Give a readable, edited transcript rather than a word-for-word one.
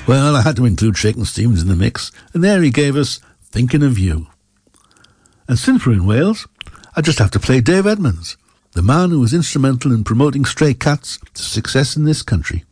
Well, I had to include Shakin' Stevens in the mix, and there he gave us Thinking of You. And since we're in Wales, I just have to play Dave Edmunds, the man who was instrumental in promoting Stray Cats to success in this country.